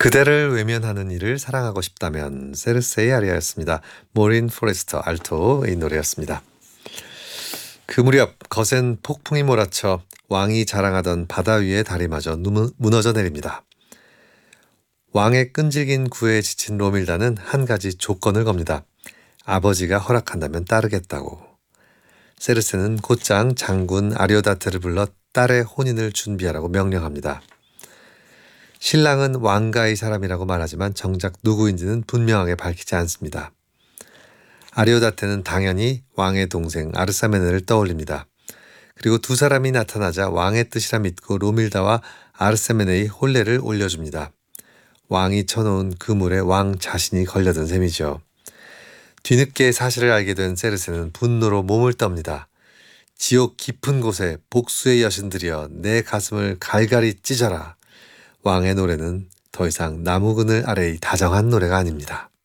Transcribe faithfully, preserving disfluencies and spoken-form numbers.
그대를 외면하는 이를 사랑하고 싶다면 세르세이 아리아였습니다. 모린 포레스터 알토의 노래였습니다. 그 무렵 거센 폭풍이 몰아쳐 왕이 자랑하던 바다 위의 다리마저 무너져 내립니다. 왕의 끈질긴 구애에 지친 로밀다는 한 가지 조건을 겁니다. 아버지가 허락한다면 따르겠다고. 세르세는 곧장 장군 아리오다테를 불러 딸의 혼인을 준비하라고 명령합니다. 신랑은 왕가의 사람이라고 말하지만 정작 누구인지는 분명하게 밝히지 않습니다. 아리오다테는 당연히 왕의 동생 아르사메네를 떠올립니다. 그리고 두 사람이 나타나자 왕의 뜻이라 믿고 로밀다와 아르사메네의 혼례를 올려줍니다. 왕이 쳐놓은 그물에 왕 자신이 걸려든 셈이죠. 뒤늦게 사실을 알게 된 세르세는 분노로 몸을 떱니다. 지옥 깊은 곳에 복수의 여신들이여 내 가슴을 갈갈이 찢어라. 왕의 노래는 더 이상 나무 그늘 아래의 다정한 노래가 아닙니다.